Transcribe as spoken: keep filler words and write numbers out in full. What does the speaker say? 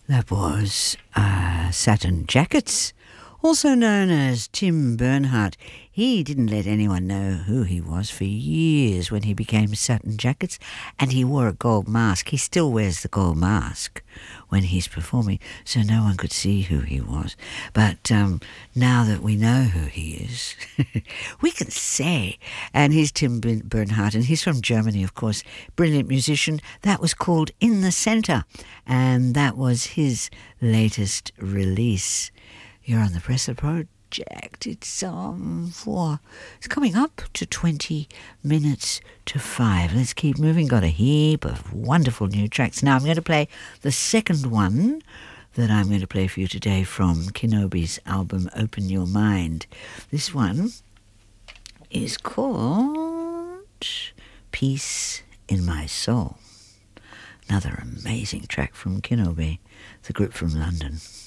That was uh, Satin Jackets, also known as Tim Bernhardt. He didn't let anyone know who he was for years when he became Satin Jackets, and he wore a gold mask. He still wears the gold mask when he's performing, so no one could see who he was. But um, now that we know who he is, we can say. And he's Tim Bernhardt, and he's from Germany, of course. Brilliant musician. That was called In the Centre, and that was his latest release. You're on the Presser Project. It's um for it's coming up to twenty minutes to five. Let's keep moving. Got a heap of wonderful new tracks. Now I'm going to play the second one that I'm going to play for you today from Kenobi's album Open Your Mind. This one is called Peace in My Soul. Another amazing track from Kenobi, the group from London.